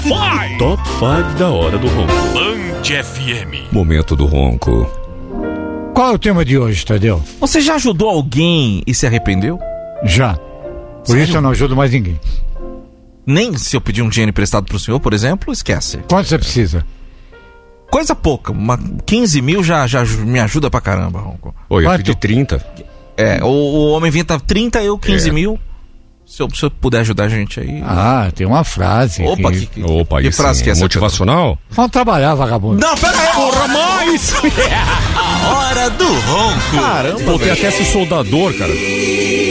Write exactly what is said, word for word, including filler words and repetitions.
Five. Top cinco da hora do ronco. Band F M. Momento do ronco. Qual é o tema de hoje, Tadeu? Você já ajudou alguém e se arrependeu? Já. Por Sério? isso eu não ajudo mais ninguém. Nem se eu pedir um dinheiro emprestado pro senhor, por exemplo, esquece. Quanto você precisa? Coisa pouca, uma quinze mil já, já me ajuda pra caramba, Ronco. Oi, eu Quanto? pedi trinta. É, o, o homem vinha trinta, eu quinze É. mil. Se eu, se eu puder ajudar a gente aí. Ah, tem uma frase. Opa, que... que, Opa, que isso frase que é essa? motivacional? Vamos trabalhar, vagabundo. Não, pera aí, porra, mais! A hora do ronco. Caramba, Pô, tem até esse soldador, cara.